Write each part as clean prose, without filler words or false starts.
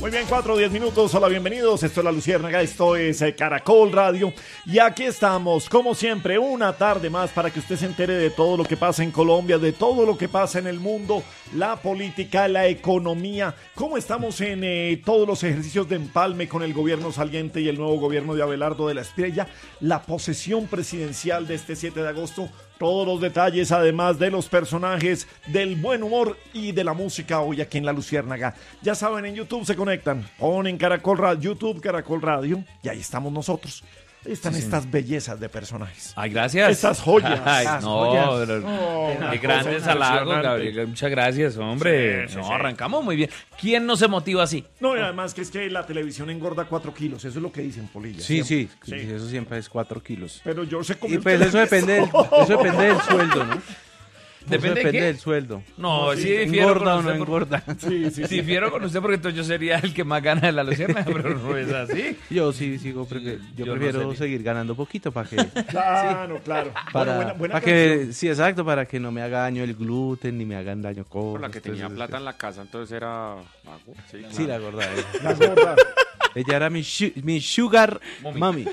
Muy bien, 4 o 10 minutos. Hola, bienvenidos. Esto es La Luciérnaga, esto es Caracol Radio. Y aquí estamos, como siempre, una tarde más para que usted se entere de todo lo que pasa en Colombia, de todo lo que pasa en el mundo, la política, la economía. Cómo estamos en todos los ejercicios de empalme con el gobierno saliente y el nuevo gobierno de Abelardo de la Espriella. La posesión presidencial de este 7 de agosto. Todos los detalles, además de los personajes, del buen humor y de la música hoy aquí en La Luciérnaga. Ya saben, en YouTube se conectan, ponen Caracol Radio, YouTube Caracol Radio, y ahí estamos nosotros. Ahí están estas bellezas de personajes. Ay, gracias. Estas joyas. Ay, estas no, joyas. qué grandes halagos, Gabriel. Muchas gracias, hombre. Sí, no, sí. Arrancamos muy bien. ¿Quién no se motiva así? No, y además que es que la televisión engorda 4 kilos, eso es lo que dicen, Polilla. Sí, siempre. sí, eso siempre es 4 kilos. Pero yo sé cómo... Y pues eso depende del sueldo, ¿no? ¿Depende de qué? del sueldo. No, sí, Si difiero con engorda o usted no engorda. Sí. Difiero con usted porque entonces yo sería el que más gana de la Luciérnaga, pero no es así. Yo sí sigo, yo no prefiero sé. seguir ganando poquito para que... Claro. Para, Buena para que, sí, exacto, para que no me haga daño el gluten ni me hagan daño Por cosas. la que tenía plata en la casa, entonces era mago. Sí, Sí, la gorda. La gorda. Ella era mi sugar mami.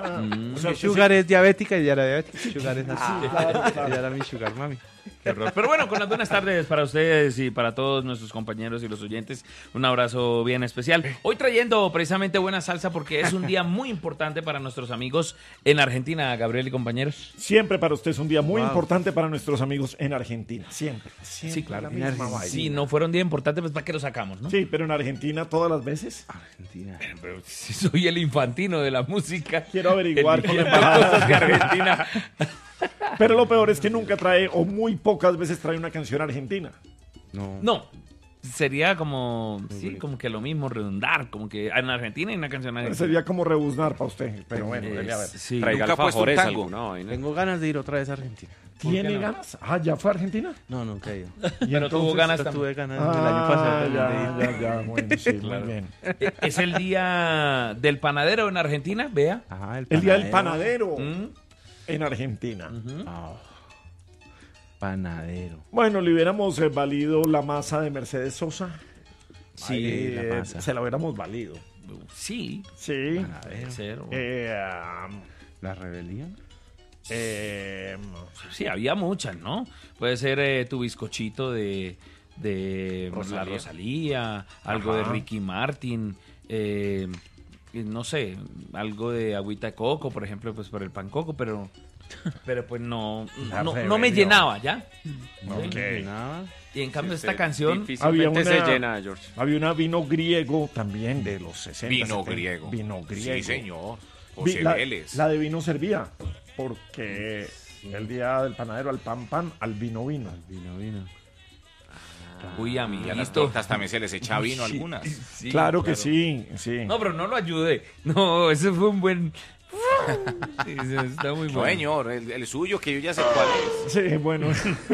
O sea, Mi sugar es diabética y ella era diabética. Sugar es así. claro. Ella era mi sugar mami. Qué horror. Pero bueno, con las buenas tardes para ustedes y para todos nuestros compañeros y los oyentes, un abrazo bien especial. Hoy trayendo precisamente buena salsa porque es un día muy importante para nuestros amigos en Argentina, Gabriel y compañeros. Siempre para usted es un día muy Wow. importante para nuestros amigos en Argentina. Siempre. Sí, claro. La misma vaina. Si no fuera un día importante, pues ¿para qué lo sacamos, no? Sí, pero en Argentina todas las veces. Argentina. Pero si soy el infantino de la música. Quiero averiguar con la eligiendo embajada. cosas de Argentina. Pero lo peor es que nunca trae, o muy pocas veces trae una canción argentina. No. No, sería como, sí, bonito. como que lo mismo, redundar, como que en Argentina hay una canción argentina. Sería como rebuznar para usted. Pero bueno, dele a ver. Sí. Traiga Nunca ha puesto un alfajores, tango. alguna vaina. Tengo ganas de ir otra vez a Argentina. ¿Tiene ganas? Ah, ¿ya fue a Argentina? No, nunca he ido. ¿Y Pero tuvo ganas Yo también. tuve ganas el año pasado también de ir. ya, bueno, sí, muy bien. Es el día del panadero en Argentina, vea. Ajá, El día del panadero Mm. en Argentina. Ah, panadero. Bueno, le hubiéramos valido la masa de Mercedes Sosa. Sí, Ahí, la masa. se la hubiéramos valido. Sí, Sí. puede ser. ¿La rebelión? Sí, había muchas, ¿no? Puede ser tu bizcochito de la Rosalía, algo de Ajá. Ricky Martin, no sé, algo de agüita de coco, por ejemplo, pues por el pan coco, pero pues no me rebelión. llenaba, ¿ya? Ok. Nada. Y en cambio esta canción, Difícilmente Había se una- llena, George. Había una vino griego también de los 60. Vino 70. griego. Vino griego. Sí, señor. Vi- José la, Vélez. la de vino servía, porque el día del panadero al pan, al vino. Vino. uy, Y a las amiguito. tortas también se les echa vino Sí, algunas. sí, Claro que sí. No, pero no lo ayudé. No, ese fue un buen... Sí, está muy No, bueno. señor, el suyo, que yo ya sé cuál es. Sí, bueno.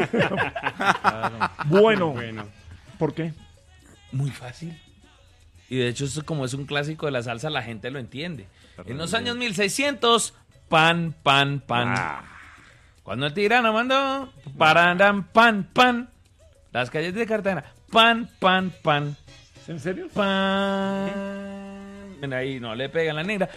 Bueno. ¿Por qué? Muy fácil. Y de hecho, eso como es un clásico de la salsa, la gente lo entiende. En los años 1600, pan. Cuando el tirano mandó, parandam, pan. Las calles de Cartagena, pan. ¿En serio? Pan. Ven ahí, no le pegan la negra.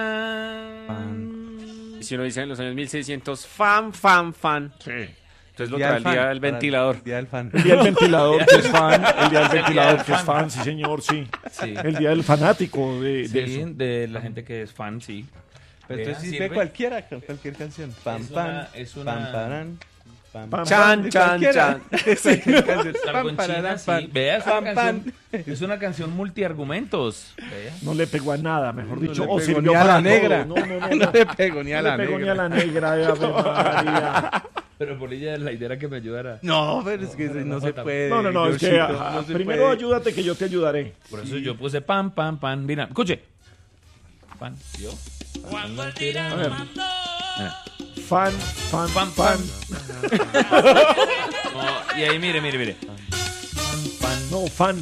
Pan. Y si uno dice en los años 1600, fan. Sí. Entonces lo trae el día del ventilador. El día del fan. El día del ventilador que es fan. El día del ventilador que es fan, sí, señor, sí. Sí. El día del fanático de Sí, eso. de la gente que es fan, sí. Pero Vea, entonces sí sirve. ve cualquiera, con cualquier canción. Es una- Pam, parán, pam, Pam, Chan, chan, chan. Esa canción. Algo en Pam, China, pararán, sí. pam, Vea, es pam, una canción, es una canción multiargumentos. Vea. No le pegó a nada, mejor No dicho. le O pegó sirvió ni a para la negra. todo. No. No le pego ni a No la le pegó ni negra. a la negra, Ave María. Pero por ella la idea era que me ayudara. No, pero es que no se puede. No, es que Diosito, ajá, no se primero puede. ayúdate que yo te ayudaré. Por eso yo puse pan. Mira, escuche. Pan. ¿Yo? Cuando el A tirano ver. mandó, Fan. No, y ahí mire. Pan. No, fan.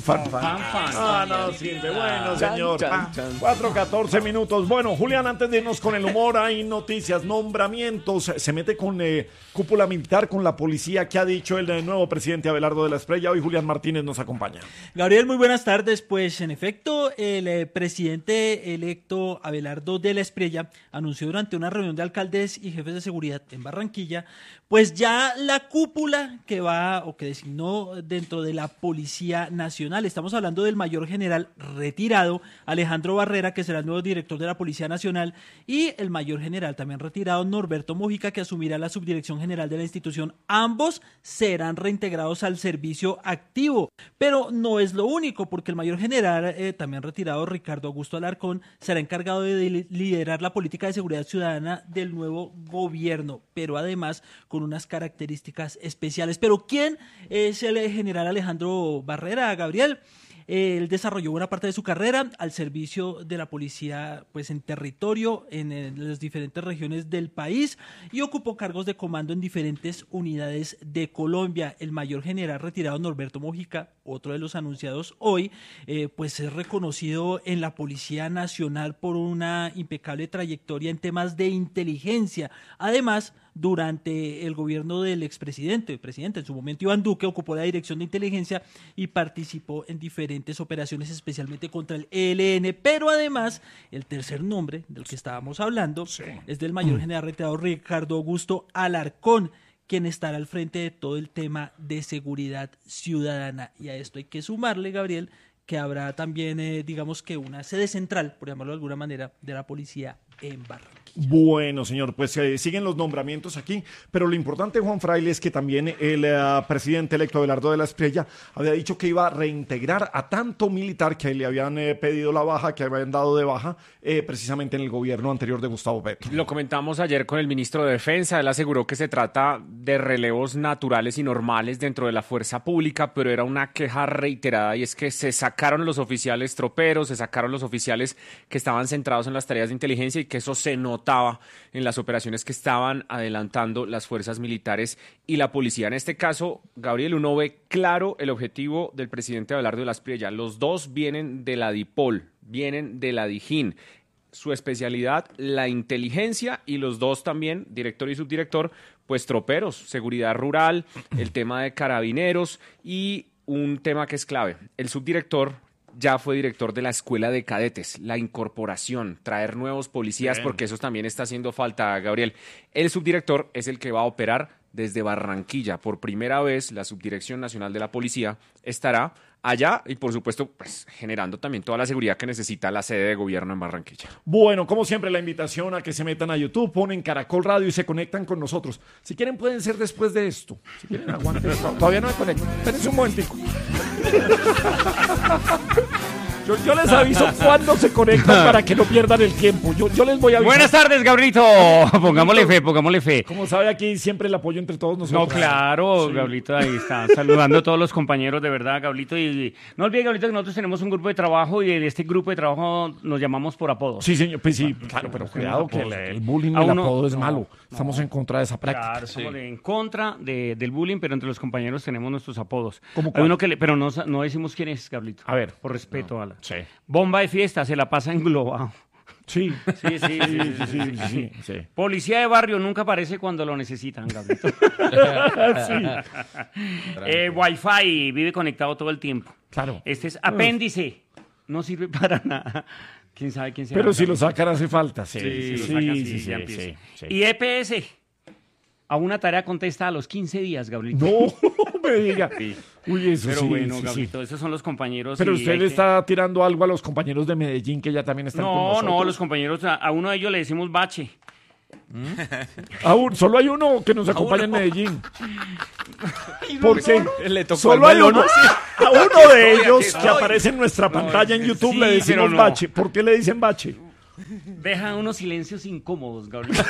No sirve. Bueno, señor. 4:14 minutos. Bueno, Julián, antes de irnos con el humor, hay noticias, nombramientos. Se mete con cúpula militar, con la policía. ¿Qué ha dicho el nuevo presidente Abelardo de la Espriella? Hoy Julián Martínez nos acompaña. Gabriel, muy buenas tardes. Pues en efecto, el presidente electo Abelardo de la Espriella anunció durante una reunión de alcaldes y jefes de seguridad en Barranquilla, pues ya la cúpula que va o que designó dentro de la Policía Nacional. Estamos hablando del mayor general retirado Alejandro Barrera, que será el nuevo director de la Policía Nacional, y el mayor general también retirado Norberto Mojica, que asumirá la subdirección general de la institución. Ambos serán reintegrados al servicio activo, pero no es lo único, porque el mayor general también retirado Ricardo Augusto Alarcón será encargado de liderar la política de seguridad ciudadana del nuevo gobierno, pero además con unas características especiales. Pero ¿quién es el general Alejandro Barrera, Gabriel? Él desarrolló buena parte de su carrera al servicio de la policía, pues en territorio, en las diferentes regiones del país, y ocupó cargos de comando en diferentes unidades de Colombia. El mayor general retirado Norberto Mojica, otro de los anunciados hoy, pues es reconocido en la Policía Nacional por una impecable trayectoria en temas de inteligencia. Además, durante el gobierno del expresidente, el presidente en su momento Iván Duque, ocupó la dirección de inteligencia y participó en diferentes operaciones, especialmente contra el ELN. Pero además, el tercer nombre del que estábamos hablando es del mayor general retirado Ricardo Augusto Alarcón, quien estará al frente de todo el tema de seguridad ciudadana. Y a esto hay que sumarle, Gabriel, que habrá también, digamos que una sede central, por llamarlo de alguna manera, de la policía en Barranquilla. Bueno, señor, pues siguen los nombramientos aquí, pero lo importante, Juan Fraile, es que también el presidente electo Abelardo de la Espriella había dicho que iba a reintegrar a tanto militar que le habían pedido la baja, que habían dado de baja, precisamente en el gobierno anterior de Gustavo Petro. Lo comentamos ayer con el ministro de Defensa. Él aseguró que se trata de relevos naturales y normales dentro de la fuerza pública, pero era una queja reiterada, y es que se sacaron los oficiales troperos, se sacaron los oficiales que estaban centrados en las tareas de inteligencia, y que eso se notaba en las operaciones que estaban adelantando las fuerzas militares y la policía. En este caso, Gabriel, uno ve claro el objetivo del presidente Abelardo de la Espriella. Los dos vienen de la DIPOL, vienen de la DIJÍN. Su especialidad, la inteligencia, y los dos también, director y subdirector, pues troperos, seguridad rural, el tema de carabineros y un tema que es clave. El subdirector ya fue director de la escuela de cadetes, la incorporación, traer nuevos policías, porque eso también está haciendo falta, Gabriel. El subdirector es el que va a operar desde Barranquilla. Por primera vez, la Subdirección Nacional de la Policía estará allá y, por supuesto, pues generando también toda la seguridad que necesita la sede de gobierno en Barranquilla. Bueno, como siempre, la invitación a que se metan a YouTube, ponen Caracol Radio y se conectan con nosotros. Si quieren, pueden ser después de esto. Si quieren, aguanten. Todavía no me conecto. Espérense un momentico. Yo les aviso cuándo se conectan para que no pierdan el tiempo. Yo les voy a avisar. Buenas tardes, Gabrielito. Pongámosle fe. Como sabe, aquí siempre el apoyo entre todos nosotros. No, claro, Sí. Gablito, ahí está, saludando a todos los compañeros, de verdad, Gablito. Y no olvide, Gablito, que nosotros tenemos un grupo de trabajo, y de este grupo de trabajo nos llamamos por apodos. Sí, señor, pues sí, claro, pero cuidado que el bullying y el apodo es malo. Estamos en contra de esa práctica. Claro, estamos en contra del bullying, pero entre los compañeros tenemos nuestros apodos. ¿Cómo Hay cuál? uno que pero no decimos quién es, Gablito. A ver. Por respeto a la... Sí. Bomba de fiesta, se la pasa englobado. Sí. Sí. Policía de barrio nunca aparece cuando lo necesitan, Gablito. Wi-Fi, vive conectado todo el tiempo. Claro. Este es apéndice, no sirve para nada. ¿Quién sabe quién será? Pero si lo sacan hace falta. Sí. Sí. Y EPS, a una tarea contesta a los 15 días, Gablito. No me diga. Sí. Uy, eso Pero sí. bueno, sí, Gablito, sí. esos son los compañeros. Pero y usted hay le que- está tirando algo a los compañeros de Medellín que ya también están con nosotros. No, los compañeros, a uno de ellos le decimos bache. Solo hay uno que nos acompaña en Medellín. ¿Por qué? Le tocó Solo al hay melón. uno. A uno de ellos aquí que estoy. aparece en nuestra pantalla en YouTube sí, le decimos pero no. bache. ¿Por qué le dicen bache? Deja unos silencios incómodos, Gabriel.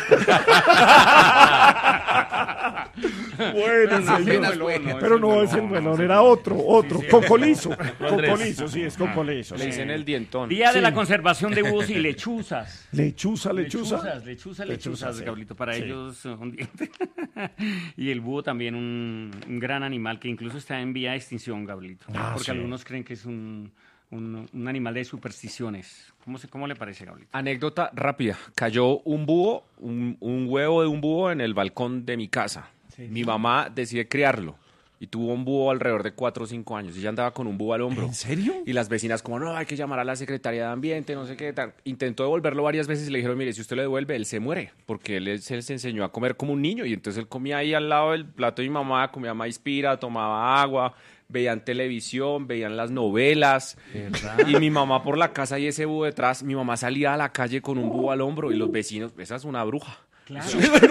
Bueno, No, señor. no, no, Pero ese no es el melón, era otro. Cocolizo. Andrés. Cocolizo, sí, es cocolizo. Le dicen el dientón. Día de la conservación de búhos y lechuzas. Lechuza. Lechuzas, sí. Gabrielito. Para Sí. ellos son dientes. Y el búho también un gran animal que incluso está en vía de extinción, Gabrielito. Porque sí. algunos creen que es un animal de supersticiones. ¿Cómo le parece, Gabrielito? Anécdota rápida. Cayó un búho, un huevo de un búho en el balcón de mi casa. Mi mamá decide criarlo. Y tuvo un búho alrededor de 4 o 5 años. Y ella andaba con un búho al hombro. ¿En serio? Y las vecinas como, no, hay que llamar a la Secretaría de Ambiente, no sé qué tal. Intentó devolverlo varias veces y le dijeron, mire, si usted lo devuelve, él se muere. Porque él se enseñó a comer como un niño. Y entonces él comía ahí al lado del plato de mi mamá, comía maíz pira, tomaba agua, veían televisión, veían las novelas. Y mi mamá por la casa y ese búho detrás, mi mamá salía a la calle con un búho al hombro y los vecinos, esa es una bruja. Claro.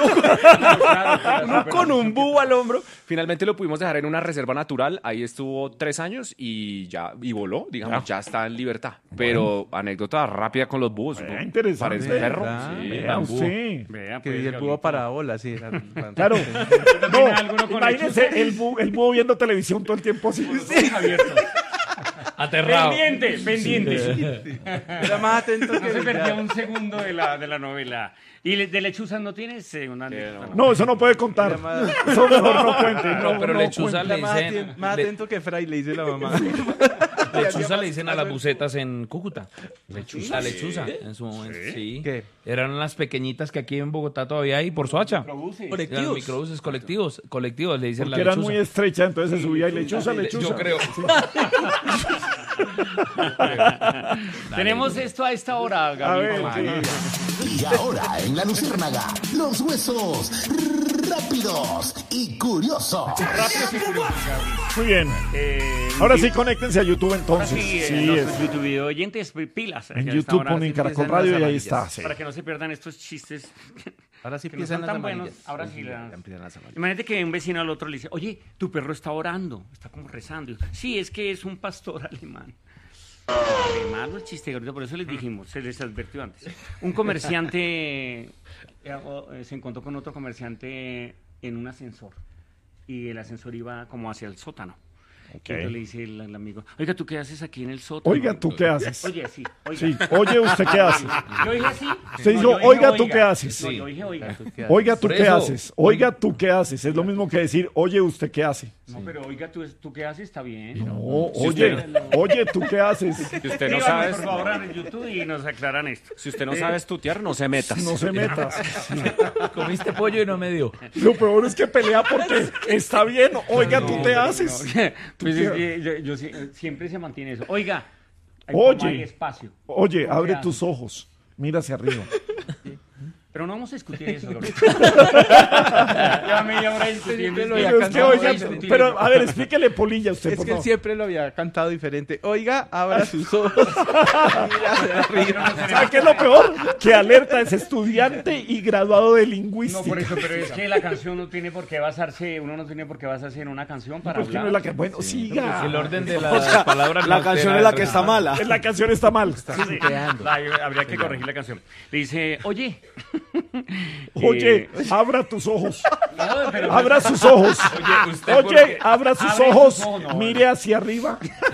Uno con un búho al hombro. Finalmente lo pudimos dejar en una reserva natural. Ahí estuvo 3 años y voló, digamos, ya está en libertad. Pero anécdota rápida con los búhos. Vea, ¿no? interesante. Parece perro. ¿Verdad? Sí, Vea un búho. usted. Vea, Que pues, el búho Gabrielito. para bola, sí. Claro. ¿Tiene alguno con Imagínese el búho viendo televisión todo el tiempo así. Aterrado. Pendiente. Era más atento No que se perdía un segundo de la novela. ¿Y de lechuzas no tienes una anécdota? No, eso no puede contar. Eso mejor no cuente. No, pero lechuza cuente. le Era dicen. más atento que Fray, le dice la mamá. Lechuza le dicen a las bucetas en Cúcuta. La lechuza, en su momento. Sí. ¿Qué? Eran las pequeñitas que aquí en Bogotá todavía hay por Soacha. Eran microbuses colectivos, le dicen Porque la eran lechuza. muy estrechas, entonces se subía y lechuza. Yo creo. Tenemos esto a esta hora, A Gabriel. ver, sí. Y ahora en la Luciérnaga, los huesos rápidos y curiosos. Muy bien. Ahora sí, conéctense a YouTube entonces. Sí, nuestros YouTube video oyentes, pilas. En que a esta YouTube hora ponen sí Caracol empiezan Radio las y ahí amarillas. está. Sí. Para que no se pierdan estos chistes Ahora sí que no empiezan son las tan buenos. amarillas. Ahora sí Ya empiezan las amarillas. Imagínate que un vecino al otro le dice, oye, tu perro está orando, está como rezando. Sí, es que es un pastor alemán. Malo el chiste, ahorita por eso les dijimos, se les advirtió antes. Un comerciante se encontró con otro comerciante en un ascensor y el ascensor iba como hacia el sótano. Entonces le dice el amigo, oiga, ¿tú qué haces aquí en el sótano? Oiga, ¿tú qué haces? Oye, sí, oiga. Sí. Oye, ¿usted qué hace? Yo dije así. Usted dijo, yo dije, oiga, ¿tú qué haces? No, yo dije, oiga. Oiga, ¿tú Por qué eso. haces? Oiga, ¿tú qué haces? Es lo mismo que decir, oye, ¿usted qué hace? No, pero oiga, ¿tú qué haces? Está bien. No, oye, oye, ¿tú qué haces? Si usted no Díganme, sabe, por favor, en YouTube y nos aclaran esto. si usted no sabe estutear, no se metas. No se meta. Comiste pollo y no me dio. Lo peor es que pelea porque está bien. Oiga, ¿tú te haces? Pues es que yo siempre se mantiene eso. Oiga, hay hay espacio. Oye, ¿Tú abre qué tus ojos. Mira hacia arriba. Pero no vamos a discutir eso, Gabriel. Ya media hora discutiendo. Lo es había Pero es que, cantado oiga, diferente. pero a ver, explíquele Polilla usted, Es por que él favor. siempre lo había cantado diferente. Oiga, abra sus ojos. Mira hacia arriba. ¿Sabe qué es lo peor? Que Alerta es estudiante y graduado de No, lingüística. por eso, pero es que la canción no tiene por qué basarse, uno no tiene por qué basarse en una canción para Pues que no hablar. es la que, bueno, siga. El orden de las palabras. La canción es la que está mala. La canción está mal. Habría que corregir la canción. Le dice, oye. Oye, abra tus ojos. No, pero- Abra sus ojos. Oye, usted Oye, porque- abra sus Abre ojos. sus ojos, no, Mire hacia arriba.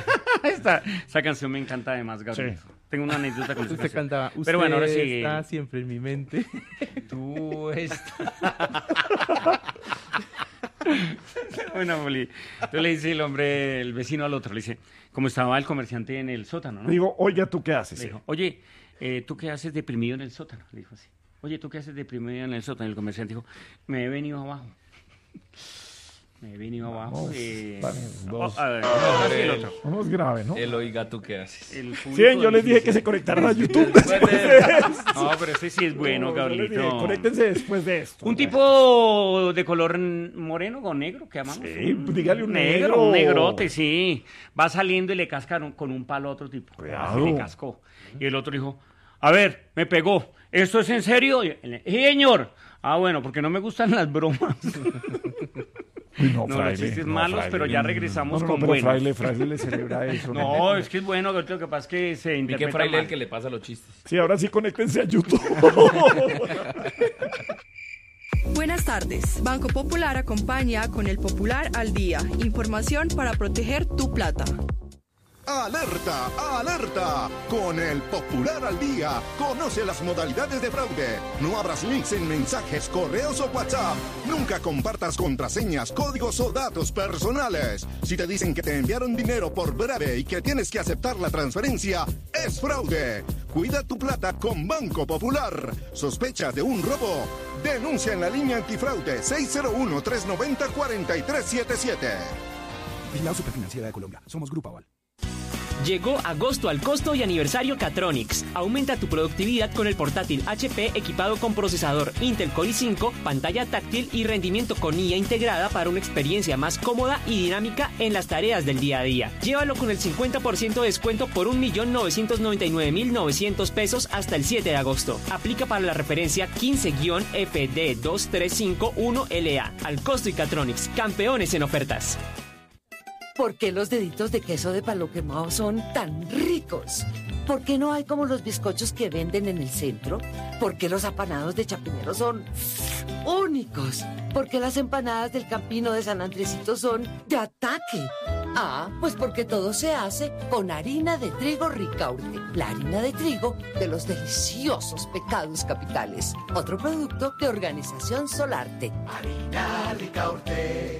Esa canción me encanta además, Gabriel. Sí. Tengo una anécdota con esa Usted canción. cantaba. Usted Pero bueno, ahora sí. está siempre en mi mente. Tú estás. Bueno, Poli. Entonces le dice el hombre, el vecino al otro, le dice, como estaba el comerciante en el sótano, ¿no? Digo, oye, ¿tú qué haces? Le dijo, oye, ¿tú qué haces deprimido en el sótano? Le dijo así. Oye, ¿tú qué haces deprimido en el sótano? Y el comerciante dijo, me he venido abajo. Me he venido abajo. A ver, ahora sí el otro. No es grave, ¿no? El oiga, ¿tú qué haces? El Sí, público yo les dije dice- que se conectaran a YouTube. No, pero ese sí es bueno, No, yo les dije, Gabrielito. conéctense después de esto. Un tipo de color moreno o negro, que llamamos. Sí, dígale un negro. Un negrote, sí. Va saliendo y le casca con un palo a otro tipo. Cuidado. Y le cascó. Y el otro dijo, a ver, me pegó. ¿Esto es en serio? Y él, sí, señor. Ah, bueno, porque no me gustan las bromas. Uy, no, No, Fraile, los chistes no, malos, Fraile, pero ya no, regresamos no, con pero buenos. Fraile le celebra eso. No, es que es bueno, lo que pasa es que se Vi que interpreta Fraile es mal. el que le pasa los chistes. Sí, ahora sí conéctense a YouTube. Buenas tardes. Banco Popular acompaña con el Popular al Día. Información para proteger tu plata. ¡Alerta! ¡Alerta! Con el Popular al Día, conoce las modalidades de fraude. No abras links en mensajes, correos o WhatsApp. Nunca compartas contraseñas, códigos o datos personales. Si te dicen que te enviaron dinero por breve y que tienes que aceptar la transferencia, es fraude. Cuida tu plata con Banco Popular. ¿Sospechas de un robo? Denuncia en la línea antifraude 601-390-4377. Vigilado Superfinanciera de Colombia. Somos Grupo Aval. Llegó agosto al costo y aniversario Catronics. Aumenta tu productividad con el portátil HP equipado con procesador Intel Core i5, pantalla táctil y rendimiento con IA integrada para una experiencia más cómoda y dinámica en las tareas del día a día. Llévalo con el 50% de descuento por 1.999.900 pesos hasta el 7 de agosto. Aplica para la referencia 15-FD2351LA. Al costo y Catronics, campeones en ofertas. ¿Por qué los deditos de queso de palo quemado son tan ricos? ¿Por qué no hay como los bizcochos que venden en el centro? ¿Por qué los apanados de Chapinero son únicos? ¿Por qué las empanadas del Campino de San Andresito son de ataque? Ah, pues porque todo se hace con harina de trigo Ricaurte, la harina de trigo de los deliciosos pecados capitales. Otro producto de Organización Solarte. Harina Ricaurte.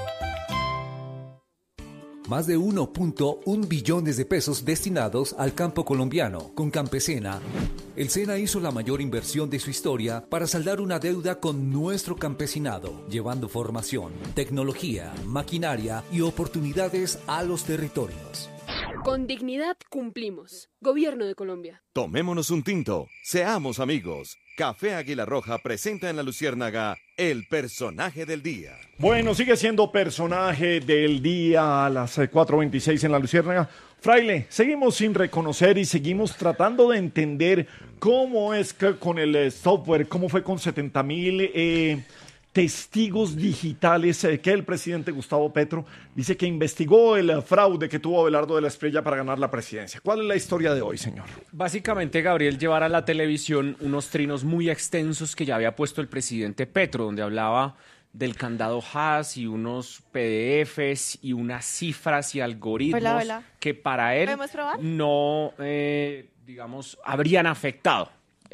Más de 1.1 billones de pesos destinados al campo colombiano. Con Campesina, el SENA hizo la mayor inversión de su historia para saldar una deuda con nuestro campesinado, llevando formación, tecnología, maquinaria y oportunidades a los territorios. Con dignidad cumplimos. Gobierno de Colombia. Tomémonos un tinto, seamos amigos. Café Águila Roja presenta en La Luciérnaga el personaje del día. Bueno, sigue siendo personaje del día a las 4:26 en La Luciérnaga. Fraile, seguimos sin reconocer y seguimos tratando de entender cómo es que con el software, cómo fue con 70,000 testigos digitales que el presidente Gustavo Petro dice que investigó el fraude que tuvo Abelardo de la Espriella para ganar la presidencia. ¿Cuál es la historia de hoy, señor? Básicamente, Gabriel, llevar a la televisión unos trinos muy extensos que ya había puesto el presidente Petro, donde hablaba del candado Haas y unos PDFs y unas cifras y algoritmos que para él no, digamos, habrían afectado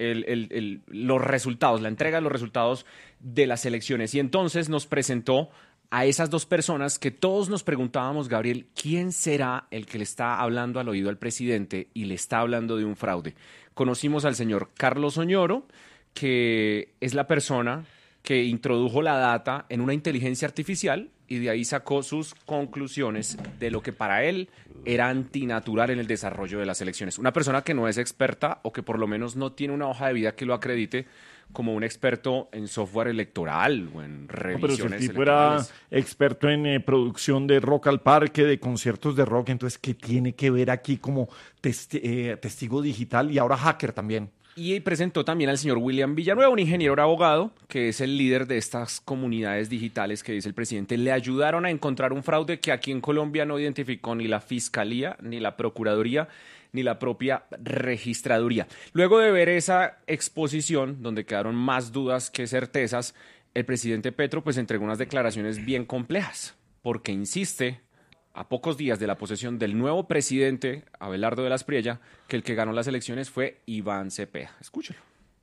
los resultados, la entrega de los resultados de las elecciones. Y entonces nos presentó a esas dos personas que todos nos preguntábamos, Gabriel, ¿quién será el que le está hablando al oído al presidente y le está hablando de un fraude? Conocimos al señor Carlos Oñoro, que es la persona que introdujo la data en una inteligencia artificial y de ahí sacó sus conclusiones de lo que para él era antinatural en el desarrollo de las elecciones. Una persona que no es experta o que por lo menos no tiene una hoja de vida que lo acredite como un experto en software electoral o en revisiones pero si el tipo electorales. era experto en producción de rock al parque, de conciertos de rock, entonces, ¿qué tiene que ver aquí como testigo digital y ahora hacker también? Y presentó también al señor William Villanueva, un ingeniero abogado, que es el líder de estas comunidades digitales que dice el presidente. Le ayudaron a encontrar un fraude que aquí en Colombia no identificó ni la Fiscalía, ni la Procuraduría, ni la propia Registraduría. Luego de ver esa exposición, donde quedaron más dudas que certezas, el presidente Petro pues entregó unas declaraciones bien complejas, porque insiste a pocos días de la posesión del nuevo presidente, Abelardo de la Espriella, que el que ganó las elecciones fue Iván Cepeda. Escúchelo.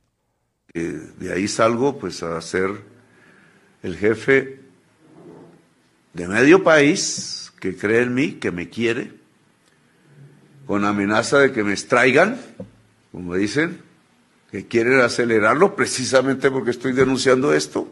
De ahí salgo pues a ser el jefe de medio país que cree en mí, que me quiere, con amenaza de que me extraigan, como dicen, que quieren acelerarlo precisamente porque estoy denunciando esto.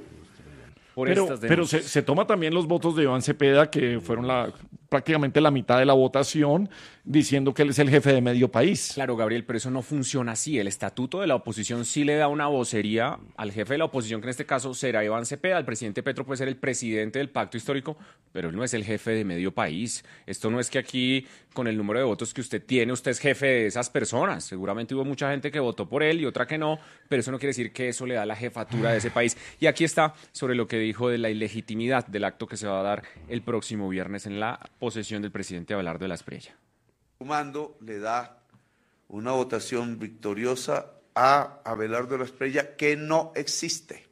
Pero se toma también los votos de Iván Cepeda, que fueron prácticamente la mitad de la votación, diciendo que él es el jefe de medio país. Claro, Gabriel, pero eso no funciona así. El estatuto de la oposición sí le da una vocería al jefe de la oposición, que en este caso será Iván Cepeda. El presidente Petro puede ser el presidente del pacto histórico, pero él no es el jefe de medio país. Esto no es que aquí, con el número de votos que usted tiene, usted es jefe de esas personas. Seguramente hubo mucha gente que votó por él y otra que no, pero eso no quiere decir que eso le da la jefatura de ese país. Y aquí está sobre lo que dijo de la ilegitimidad del acto que se va a dar el próximo viernes en la posesión del presidente Abelardo de la Espriella. Sumando le da una votación victoriosa a Abelardo de la Espriella que no existe.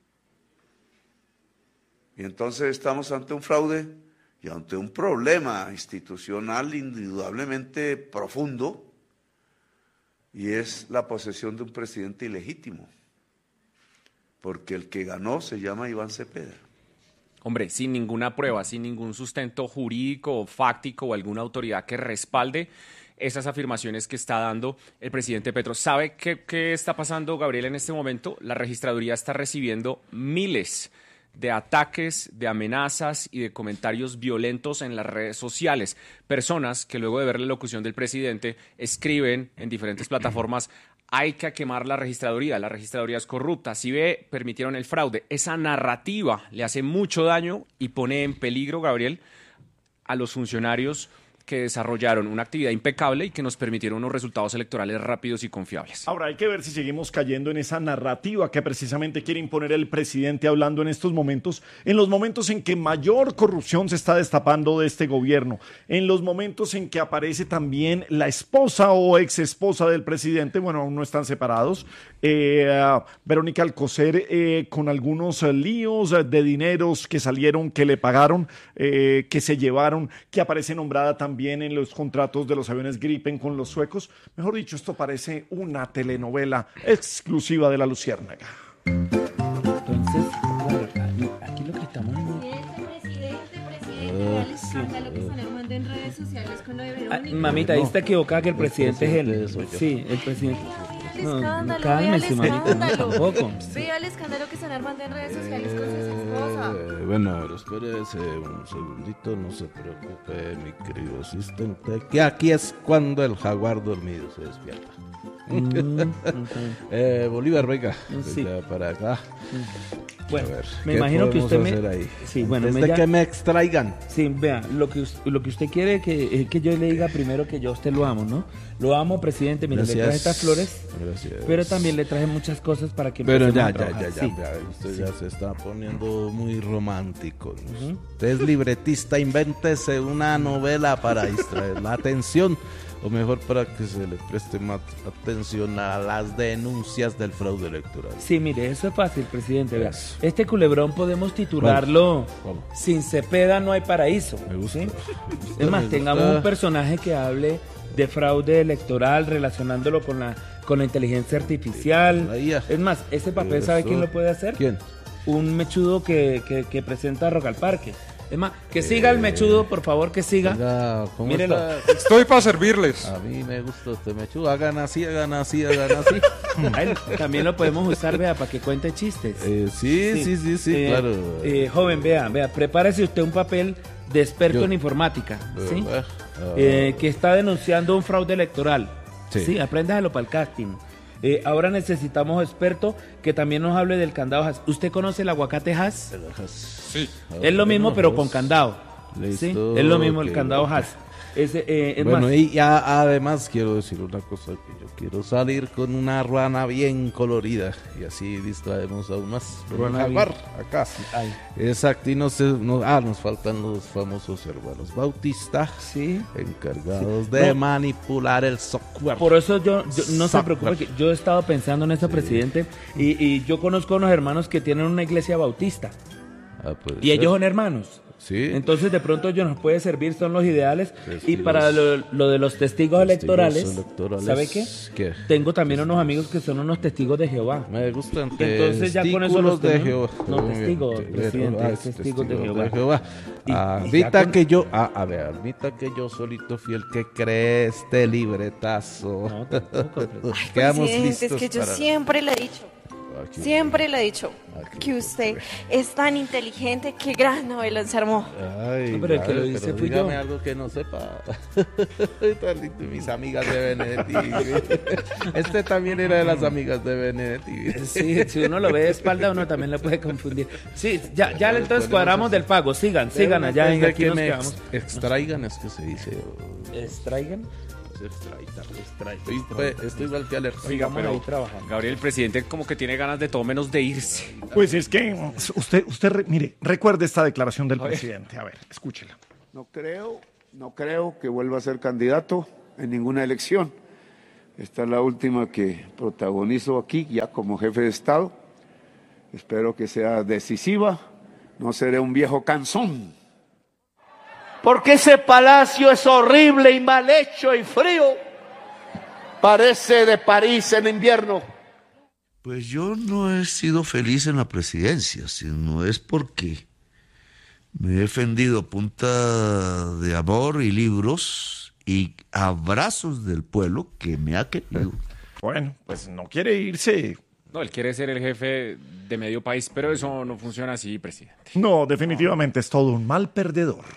Y entonces estamos ante un fraude y ante un problema institucional indudablemente profundo, y es la posesión de un presidente ilegítimo, porque el que ganó se llama Iván Cepeda. Hombre, sin ninguna prueba, sin ningún sustento jurídico o fáctico o alguna autoridad que respalde esas afirmaciones que está dando el presidente Petro. ¿Sabe qué está pasando, Gabriel, en este momento? La registraduría está recibiendo miles de ataques, de amenazas y de comentarios violentos en las redes sociales. Personas que luego de ver la locución del presidente escriben en diferentes plataformas: hay que quemar la registraduría es corrupta, si ve, permitieron el fraude. Esa narrativa le hace mucho daño y pone en peligro, Gabriel, a los funcionarios que desarrollaron una actividad impecable y que nos permitieron unos resultados electorales rápidos y confiables. Ahora hay que ver si seguimos cayendo en esa narrativa que precisamente quiere imponer el presidente, hablando en estos momentos, en los momentos en que mayor corrupción se está destapando de este gobierno, en los momentos en que aparece también la esposa o ex esposa del presidente, bueno, aún no están separados, Verónica Alcocer, con algunos líos de dineros que salieron, que le pagaron, que se llevaron, que aparece nombrada también en los contratos de los aviones Gripen con los suecos. Mejor dicho, esto parece una telenovela exclusiva de La Luciérnaga. Entonces, aquí lo que estamos el escándalo que están armando en redes sociales con lo de Verónica. Mamita, ahí está equivocada, que el presidente es él. Sí, el presidente. No, cálmese, mamita, no, tampoco. Vea el escándalo que están armando en redes sociales con su esposa. Bueno, espérese un segundito, no se preocupe, mi querido asistente, que aquí es cuando el jaguar dormido se despierta. Bolívar, venga, Sí. para acá. Bueno, A ver, me ¿qué imagino que usted podemos hacer ahí? Sí, bueno, Desde que me extraigan. Sí, vea, lo que usted quiere es que yo le diga primero que yo a usted lo amo, ¿no? Lo amo, presidente, mire, le traje estas flores, Gracias. pero también le traje muchas cosas para que Pero empecemos ya, a trabajar. Sí. usted ya se está poniendo muy romántico. Usted es libretista, invéntese una novela para distraer la atención, o mejor para que se le preste más atención a las denuncias del fraude electoral. Sí, mire, eso es fácil, presidente. Vea. Este culebrón podemos titularlo Sin Cepeda no hay paraíso. Me gusta. ¿Sí? Es más, tengamos un personaje que hable de fraude electoral relacionándolo con la inteligencia artificial. Es más, ese papel, ¿sabe quién lo puede hacer? ¿Quién? Un mechudo que presenta Rock al Parque. Es más, que siga el mechudo, por favor, que siga. Oiga, ¿cómo Mírelo. está? Estoy para servirles. A mí me gusta este mechudo. Hagan así, hagan así, hagan así. A él también lo podemos usar, vea, para que cuente chistes. Sí, claro. Joven, vea, prepárese usted un papel de experto en informática, ¿sí? Que está denunciando un fraude electoral. Sí, apréndaselo para el casting. Ahora necesitamos experto que también nos hable del candado Hass. ¿Usted conoce el aguacate Hass? Sí. Es lo mismo, pero con candado. ¿Sí? Es lo mismo el candado Hass. Es bueno, más, y ya además quiero decir una cosa, que yo quiero salir con una ruana bien colorida y así distraemos aún más. Ruana Jaguar, bien. acá. Ay. Exacto, y nos faltan los famosos hermanos Bautista, encargados de manipular el software. por eso yo no se preocupe, que yo he estado pensando en eso, presidente, y yo conozco a unos hermanos que tienen una iglesia bautista. Y ellos son hermanos. Sí. Entonces de pronto ellos nos puede servir, son los ideales. Y para lo de los testigos electorales, ¿sabe qué? Tengo también unos amigos que son unos testigos de Jehová. Me gustan. Entonces ya con eso los de tenemos. Jehová. No, testigos, presidente, testigos de Jehová. Admita que yo, admita que yo solito fui el que cree este libretazo. No, tampoco, Quedamos Presidente, listos. es que yo para- siempre le he dicho. Siempre le he dicho que usted es tan inteligente, que gran novelón se armó. Ay, No, pero el que lo dice fui dígame yo. algo que no sepa. Tan lindo, mis amigas de Benedetti. Este también era de las amigas de Benedetti. Sí, si uno lo ve de espalda, uno también lo puede confundir. Sí, ya entonces cuadramos del pago. Sigan allá. Desde Aquí que nos me quedamos. extraigan, es que se dice. ¿Extraigan? Estoy igual que alerta. Oiga, pero Gabriel, el presidente como que tiene ganas de todo menos de irse. Pues es que mire, recuerde esta declaración del presidente. A ver, escúchela. No creo que vuelva a ser candidato en ninguna elección. Esta es la última que protagonizo aquí, ya como jefe de Estado. Espero que sea decisiva. No seré un viejo cansón. Porque ese palacio es horrible y mal hecho y frío. Parece de París en invierno. Pues yo no he sido feliz en la presidencia, sino es porque me he defendido a punta de amor y libros y abrazos del pueblo que me ha querido. Bueno, pues no quiere irse. No, él quiere ser el jefe de medio país, pero eso no funciona así, presidente. No, definitivamente es todo un mal perdedor.